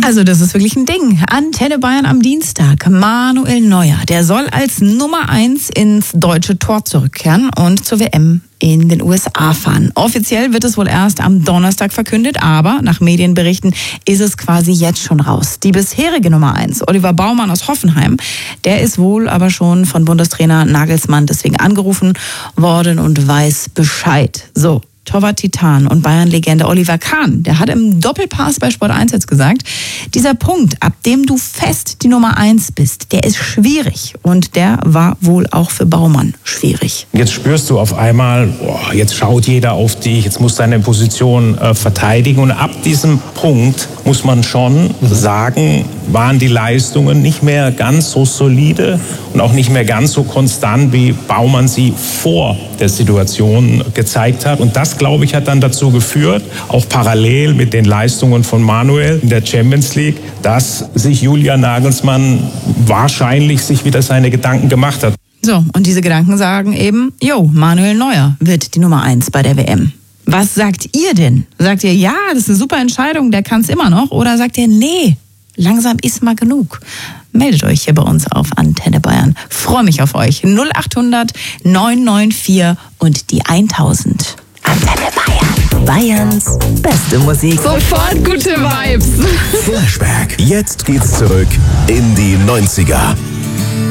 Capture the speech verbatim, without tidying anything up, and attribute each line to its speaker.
Speaker 1: Also das ist wirklich ein Ding. Antenne Bayern am Dienstag. Manuel Neuer, der soll als Nummer eins ins deutsche Tor zurückkehren und zur W M in den U S A fahren. Offiziell wird es wohl erst am Donnerstag verkündet, aber nach Medienberichten ist es quasi jetzt schon raus. Die bisherige Nummer eins, Oliver Baumann aus Hoffenheim, der ist wohl aber schon von Bundestrainer Nagelsmann deswegen angerufen worden und weiß Bescheid. So. Torwart-Titan und Bayern-Legende Oliver Kahn, der hat im Doppelpass bei Sport eins jetzt gesagt, dieser Punkt, ab dem du fest die Nummer eins bist, der ist schwierig. Und der war wohl auch für Baumann schwierig.
Speaker 2: Jetzt spürst du auf einmal, oh, jetzt schaut jeder auf dich, jetzt musst du deine Position äh, verteidigen. Und ab diesem Punkt muss man schon sagen, waren die Leistungen nicht mehr ganz so solide und auch nicht mehr ganz so konstant, wie Baumann sie vor der Situation gezeigt hat. Und das, glaube ich, hat dann dazu geführt, auch parallel mit den Leistungen von Manuel in der Champions League, dass sich Julian Nagelsmann wahrscheinlich sich wieder seine Gedanken gemacht hat.
Speaker 1: So, und diese Gedanken sagen eben, jo, Manuel Neuer wird die Nummer eins bei der W M. Was sagt ihr denn? Sagt ihr, ja, das ist eine super Entscheidung, der kann es immer noch? Oder sagt ihr, nee, langsam ist mal genug? Meldet euch hier bei uns auf Antenne Bayern. Freue mich auf euch. null achthundert neun neun vier und die tausend. Antenne Bayern. Bayerns beste Musik.
Speaker 3: Sofort gute Vibes.
Speaker 4: Flashback. Jetzt geht's zurück in die neunziger.